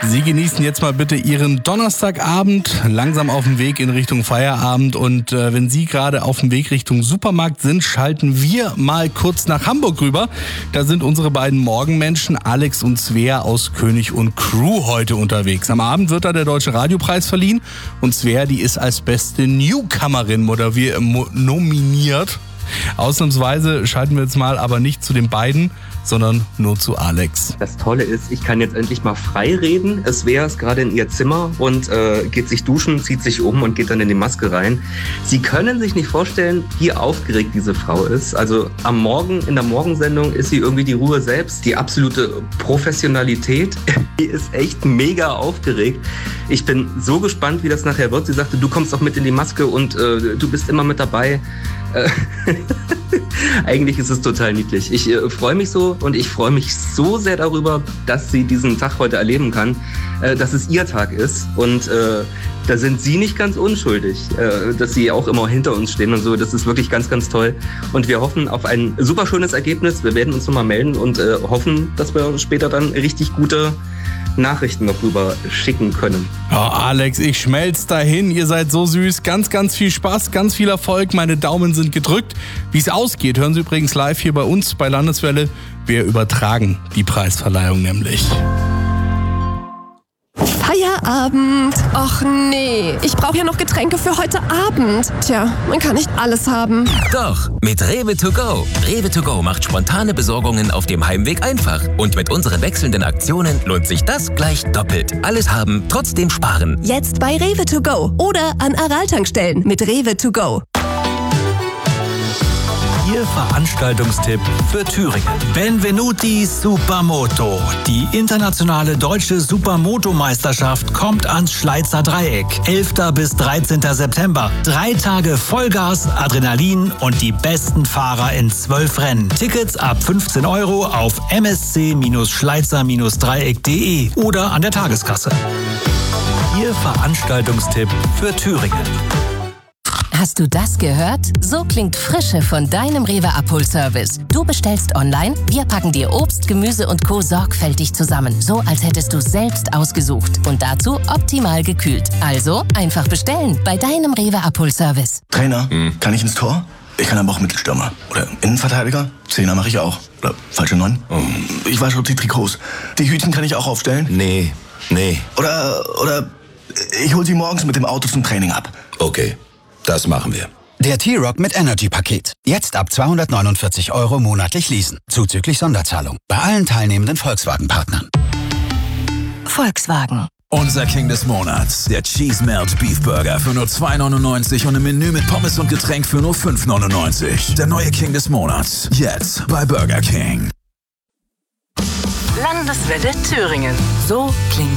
Sie genießen jetzt mal bitte Ihren Donnerstagabend, langsam auf dem Weg in Richtung Feierabend. Und wenn Sie gerade auf dem Weg Richtung Supermarkt sind, schalten wir mal kurz nach Hamburg rüber. Da sind unsere beiden Morgenmenschen Alex und Svea aus König und Crew heute unterwegs. Am Abend wird da der Deutsche Radiopreis verliehen und Svea, die ist als beste Newcomerin nominiert. Ausnahmsweise schalten wir jetzt mal aber nicht zu den beiden, sondern nur zu Alex. Das Tolle ist, ich kann jetzt endlich mal frei reden. Svea ist gerade in ihr Zimmer und geht sich duschen, zieht sich um und geht dann in die Maske rein. Sie können sich nicht vorstellen, wie aufgeregt diese Frau ist. Also am Morgen, in der Morgensendung ist sie irgendwie die Ruhe selbst, die absolute Professionalität. Die ist echt mega aufgeregt. Ich bin so gespannt, wie das nachher wird. Sie sagte, du kommst auch mit in die Maske und du bist immer mit dabei. Eigentlich ist es total niedlich. Ich freue mich so und ich freue mich so sehr darüber, dass sie diesen Tag heute erleben kann, dass es ihr Tag ist und da sind sie nicht ganz unschuldig, dass sie auch immer hinter uns stehen und so. Das ist wirklich ganz, ganz toll und wir hoffen auf ein super schönes Ergebnis. Wir werden uns nochmal melden und hoffen, dass wir später dann richtig gute Nachrichten noch rüber schicken können. Oh, Alex, ich schmelz dahin. Ihr seid so süß. Ganz, ganz viel Spaß, ganz viel Erfolg. Meine Daumen sind gedrückt. Wie es ausgeht, hören Sie übrigens live hier bei uns bei Landeswelle. Wir übertragen die Preisverleihung nämlich. Feierabend. Och nee, ich brauche ja noch Getränke für heute Abend. Tja, man kann nicht alles haben. Doch, mit Rewe to go. Rewe to go macht spontane Besorgungen auf dem Heimweg einfach. Und mit unseren wechselnden Aktionen lohnt sich das gleich doppelt. Alles haben, trotzdem sparen. Jetzt bei Rewe to go oder an Aral-Tankstellen mit Rewe to go. Ihr Veranstaltungstipp für Thüringen. Benvenuti Supermoto. Die internationale deutsche Supermoto-Meisterschaft kommt ans Schleizer Dreieck. 11. bis 13. September. 3 Tage Vollgas, Adrenalin und die besten Fahrer in 12 Rennen. Tickets ab 15 € auf msc-schleizer-dreieck.de oder an der Tageskasse. Ihr Veranstaltungstipp für Thüringen. Hast du das gehört? So klingt Frische von deinem Rewe Abholservice. Du bestellst online, wir packen dir Obst, Gemüse und Co. sorgfältig zusammen. So, als hättest du selbst ausgesucht. Und dazu optimal gekühlt. Also einfach bestellen bei deinem Rewe Abholservice. Trainer, kann ich ins Tor? Ich kann aber auch Mittelstürmer. Oder Innenverteidiger? Zehner mache ich auch. Oder falsche 9? Ich weiß schon, die Trikots. Die Hütchen kann ich auch aufstellen? Nee. Oder ich hol sie morgens mit dem Auto zum Training ab. Okay. Das machen wir. Der T-Rock mit Energy-Paket. Jetzt ab 249 € monatlich leasen. Zuzüglich Sonderzahlung. Bei allen teilnehmenden Volkswagen-Partnern. Volkswagen. Unser King des Monats. Der Cheese Melt Beef Burger für nur 2,99 € und ein Menü mit Pommes und Getränk für nur 5,99 €. Der neue King des Monats. Jetzt bei Burger King. Landeswelle Thüringen. So klingt